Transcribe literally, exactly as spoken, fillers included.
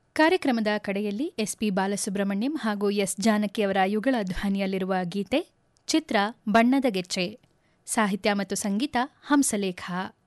ಕಾರ್ಯಕ್ರಮದ ಕಡೆಯಲ್ಲಿ ಎಸ್ಪಿ ಬಾಲಸುಬ್ರಹ್ಮಣ್ಯಂ ಹಾಗೂ ಎಸ್ ಜಾನಕಿಯವರ ಯುಗಳ ಧ್ವನಿಯಲ್ಲಿರುವ ಗೀತೆ ಚಿತ್ರ ಬಣ್ಣದ ಗೆಚ್ಚೆ ಸಾಹಿತ್ಯ ಮತ್ತು ಸಂಗೀತ ಹಂಸಲೇಖ.